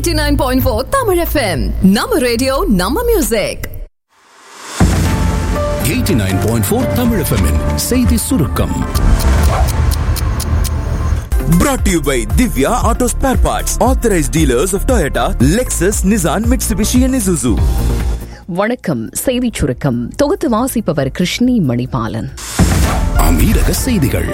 89.4 Tamil FM. Nama radio, Nama music. 89.4 Tamil FM-இன் செய்தி சுருக்கம். Brought to you by Divya Auto Spare Parts, authorized dealers of Toyota, Lexus, Nissan, Mitsubishi and Isuzu. வணக்கம். செய்திச் சுருக்கம் தொகுத்து வாசிப்பவர் கிருஷ்ணி மணிபாலன். அமீரக செய்திகள்.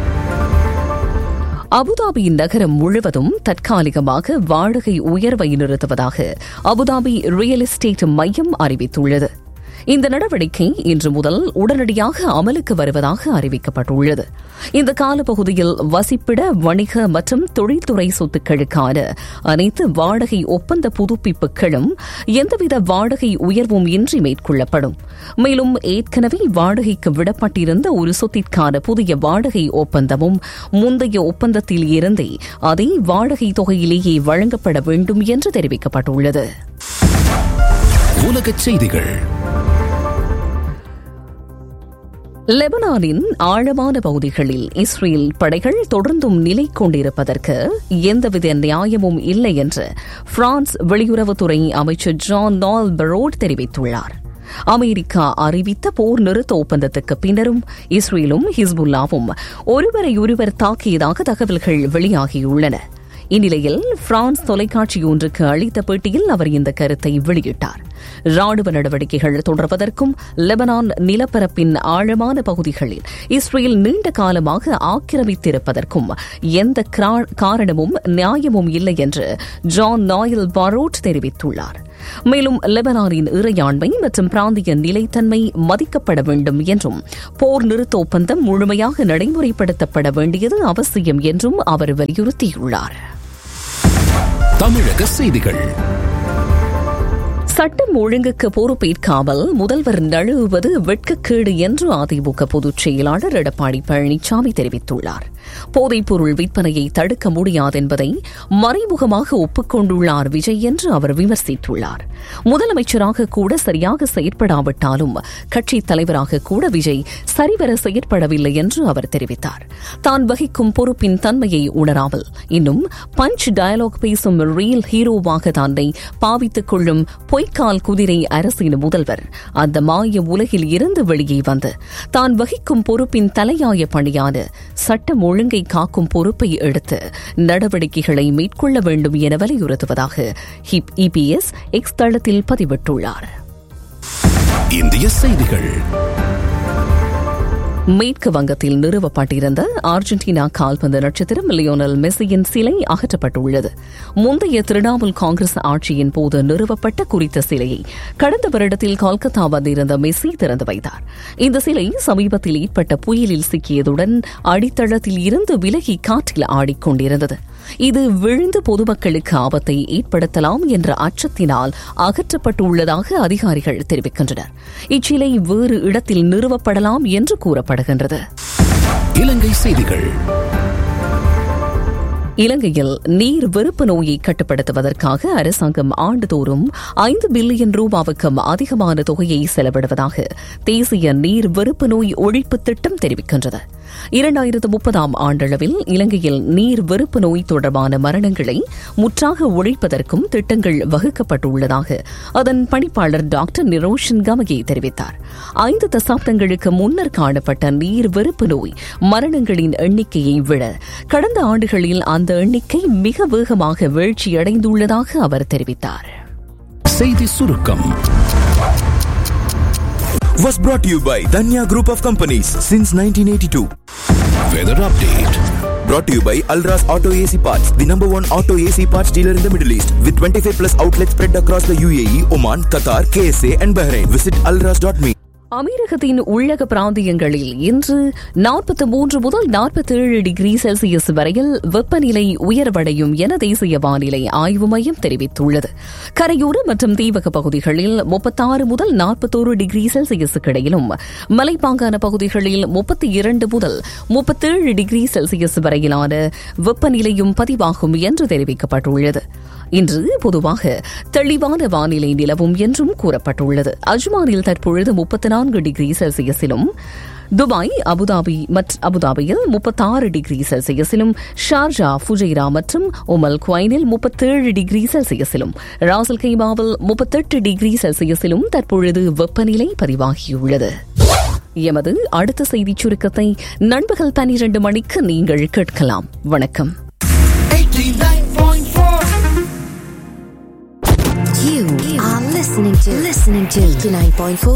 அபுதாபியின் நகரம் முழுவதும் தற்காலிகமாக வாடகை உயர்வை நிறுத்துவதாக அபுதாபி ரியல் எஸ்டேட் மையம் அறிவித்துள்ளது. இந்த நடவடிக்கை இன்று முதல் உடனடியாக அமலுக்கு வருவதாக அறிவிக்கப்பட்டுள்ளது. இந்த காலப்பகுதியில் வசிப்பிட, வணிக மற்றும் தொழில்துறை சொத்துக்களுக்கான அனைத்து வாடகை ஒப்பந்த புதுப்பிப்புகளும் எந்தவித வாடகை உயர்வும் இன்றி மேற்கொள்ளப்படும். மேலும் ஏற்கனவே வாடகைக்கு விடப்பட்டிருந்த ஒரு சொத்திற்கான புதிய வாடகை ஒப்பந்தமும் முந்தைய ஒப்பந்தத்தில் இருந்தே அதே வாடகை தொகையிலேயே வழங்கப்பட வேண்டும் என்று தெரிவிக்கப்பட்டுள்ளது. உலகச் செய்திகள். லெபனானின் ஆழமான பகுதிகளில் இஸ்ரேல் படைகள் தொடர்ந்தும் நிலை கொண்டிருப்பதற்கு எந்தவித நியாயமும் இல்லை என்று பிரான்ஸ் வெளியுறவுத்துறை அமைச்சர் ஜான் நால் பரோட் தெரிவித்துள்ளார். அமெரிக்கா அறிவித்த போர் நிறுத்த ஒப்பந்தத்துக்கு பின்னரும் இஸ்ரேலும் ஹிஸ்புல்லாவும் ஒருவரையொருவர் தாக்கியதாக தகவல்கள் வெளியாகியுள்ளன. இந்நிலையில் பிரான்ஸ் தொலைக்காட்சி ஒன்றுக்கு அளித்த பேட்டியில் அவர் இந்த கருத்தை வெளியிட்டார். ராணுவ நடவடிக்கைகள் தொடர்வதற்கும் லெபனான் நிலப்பரப்பின் ஆழமான பகுதிகளில் இஸ்ரேல் நீண்ட காலமாக ஆக்கிரமித்திருப்பதற்கும் எந்த காரணமும் நியாயமும் இல்லை என்று ஜான் நாயல் பரோட் தெரிவித்துள்ளார். மேலும் லெபனானின் இறையாண்மை மற்றும் பிராந்திய நிலைத்தன்மை மதிக்கப்பட வேண்டும் என்றும் போர் நிறுத்த ஒப்பந்தம் முழுமையாக நடைமுறைப்படுத்தப்பட வேண்டியது அவசியம் என்றும் அவர் வலியுறுத்தியுள்ளார். தமிழக செய்திகள். சட்டம் ஒழுங்குக்கு பொறுப்பேற்காமல் முதல்வர் நழுவுவது வெட்கக்கேடு என்று அதிமுக பொதுச் செயலாளர் எடப்பாடி பழனிசாமி தெரிவித்துள்ளார். போதைப்பொருள் விற்பனையை தடுக்க முடியாது என்பதை மறைமுகமாக ஒப்புக்கொண்டுள்ளார் விஜய் என்று அவர் விமர்சித்துள்ளார். முதலமைச்சராக கூட சரியாக செயற்படாவிட்டாலும் கட்சித் தலைவராக கூட விஜய் சரிவர செயற்படவில்லை என்று அவர் தெரிவித்தார். தான் வகிக்கும் பொறுப்பின் தன்மையை உணராமல் இன்னும் பஞ்ச் டயலாக் பேசும் ரியல் ஹீரோவாக தன்னை பாவித்துக் கொள்ளும் பொய்க்கால் குதிரை அரசின் முதல்வர் அந்த மாய உலகில் இருந்து வெளியே வந்து தான் வகிக்கும் பொறுப்பின் தலையாய பணியான சட்டம் ஒழுங்கை காக்கும் பொறுப்பை எடுத்து நடவடிக்கைகளை மேற்கொள்ள வேண்டும் என வலியுறுத்துவதாக இபிஎஸ் எக்ஸ் தளத்தில் பதிவிட்டுள்ளார். இந்திய செய்திகள். மேற்கு வங்கத்தில் நிறுவப்பட்டிருந்த அர்ஜென்டினா கால்பந்து நட்சத்திரம் லியோனல் மெஸ்ஸியின் சிலை அகற்றப்பட்டுள்ளது. முந்தைய திரிணாமுல் காங்கிரஸ் ஆட்சியின் போது நிறுவப்பட்ட குறித்த சிலையை கடந்த வருடத்தில் கொல்கத்தா வந்திருந்த மெஸ்ஸி திறந்து வைத்தார். இந்த சிலை சமீபத்தில் ஏற்பட்ட புயலில் சிக்கியதுடன் அடித்தளத்தில் இருந்து விலகி காற்றில் ஆடிக்கொண்டிருந்தது. இது விழுந்து பொதுமக்களுக்கு ஆபத்தை ஏற்படுத்தலாம் என்ற அச்சத்தினால் அகற்றப்பட்டுள்ளதாக அதிகாரிகள் தெரிவிக்கின்றனர். இச்சிலை வேறு இடத்தில் நிறுவப்படலாம் என்று கூறப்படுகின்றது. இலங்கை செய்திகள். இலங்கையில் நீர் வெறுப்பு நோயை கட்டுப்படுத்துவதற்காக அரசாங்கம் ஆண்டுதோறும் 5 பில்லியன் ரூபாவுக்கும் அதிகமான தொகையை செலவிடுவதாக தேசிய நீர் வெறுப்பு நோய் ஒழிப்பு திட்டம் தெரிவிக்கின்றது. 2030 ஆண்டளவில் இலங்கையில் நீர் வெறுப்பு நோய் தொடர்பான மரணங்களை முற்றாக ஒழிப்பதற்கும் திட்டங்கள் வகுக்கப்பட்டுள்ளதாக அதன் பணிப்பாளர் டாக்டர் நிரோஷன் கமகே தெரிவித்தார். 5 தசாப்தங்களுக்கு முன்னர் காணப்பட்ட நீர் வெறுப்பு நோய் மரணங்களின் எண்ணிக்கையை விட கடந்த ஆண்டுகளில் அந்த எண்ணிக்கை மிக வேகமாக வீழ்ச்சியடைந்துள்ளதாக அவர் தெரிவித்தார். செய்தி சுருக்கம் Was brought to you by Danya Group of Companies since 1982. Weather update. Brought to you by Alras Auto AC Parts, the number one auto AC parts dealer in the Middle East, with 25 plus outlets spread across the UAE, Oman, Qatar, KSA and Bahrain. Visit alras.me. அமீரகத்தின் உள்ளக பிராந்தியங்களில் இன்று 43 முதல் 47 degree Celsius வரையில் வெப்பநிலை உயர்வடையும் என தேசிய வானிலை ஆய்வு மையம் தெரிவித்துள்ளது. கரையோர மற்றும் தீவக பகுதிகளில் 36 முதல் 41 டிகிரி செல்சியஸுக்கு இடையிலும், மலைப்பாங்கான பகுதிகளில் 32 முதல் 37 டிகிரி செல்சியஸ் வரையிலான வெப்பநிலையும் பதிவாகும் என்று தெரிவிக்கப்பட்டுள்ளது. இன்று பொதுவாக தெளிவான வானிலை நிலவும் என்றும் கூறப்பட்டுள்ளது. அஜ்மானில் தற்பொழுது 34 டிகிரி செல்சியஸிலும், துபாய், அபுதாபியில் 36 டிகிரி செல்சியஸிலும், ஷார்ஜா, ஃபுஜைரா மற்றும் உமல் குவைனில் 37 டிகிரி செல்சியஸிலும், ராசல் கைமாவில் 38 டிகிரி செல்சியஸிலும் தற்பொழுது வெப்பநிலை பதிவாகியுள்ளது. எமது அடுத்த செய்திச் சுருக்கத்தை நண்பகல் 12 மணிக்கு நீங்கள் கேட்கலாம். வணக்கம். You are listening to 89.4